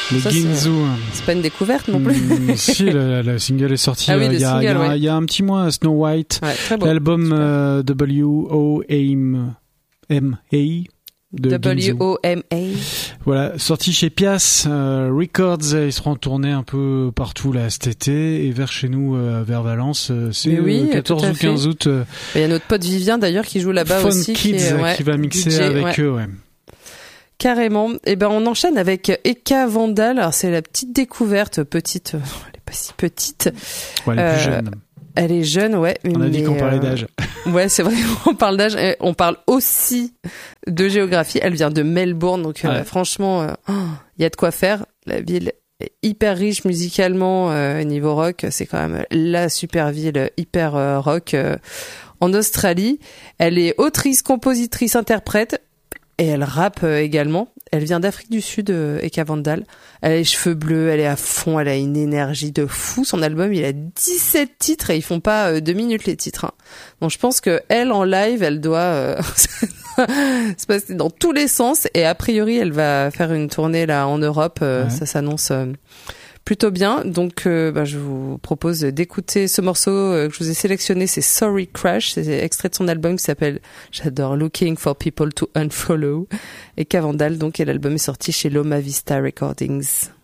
Le Ça, Ginzu. c'est pas une découverte non plus. Si, le single est sorti le single, il y a un petit mois, Snow White. Ouais, très beau. L'album W.O.M.A. de Ginzu. W.O.M.A. Voilà, sorti chez Pias Records. Ils seront tournés un peu partout là cet été et vers chez nous, vers Valence. C'est 14 ou 15 août. Il y a notre pote Vivien d'ailleurs qui joue là-bas Fun aussi. Kids qui va mixer DJ, avec eux. Ouais. Carrément. Et ben on enchaîne avec Eka Vandal. Alors c'est la petite découverte, petite. Elle est pas si petite. Ouais, elle est plus jeune. Elle est jeune, ouais. On a dit qu'on parlait d'âge. Ouais, c'est vrai, on parle d'âge. Et on parle aussi de géographie. Elle vient de Melbourne, donc franchement, il y a de quoi faire. La ville est hyper riche musicalement niveau rock. C'est quand même la super ville hyper rock en Australie. Elle est autrice, compositrice, interprète. Et elle rappe également. Elle vient d'Afrique du Sud, Eka Vandal. Elle a les cheveux bleus, elle est à fond, elle a une énergie de fou. Son album, il a 17 titres et ils font pas 2 minutes les titres. Hein. Donc je pense que elle en live, elle doit se passer dans tous les sens. Et a priori, elle va faire une tournée là en Europe. Ça s'annonce plutôt bien. Donc je vous propose d'écouter ce morceau que je vous ai sélectionné. C'est Sorry Crash. C'est extrait de son album qui s'appelle, j'adore, Looking for People to Unfollow. Et Eka Vandal, donc, et l'album est sorti chez Loma Vista Recordings.